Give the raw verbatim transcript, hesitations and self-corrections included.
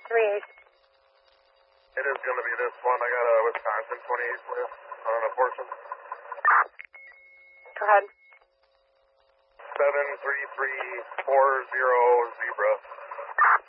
three eight. It is going to be this one. I got a Wisconsin twenty-eight with on a portion. Go ahead. seven three three four zero Zebra.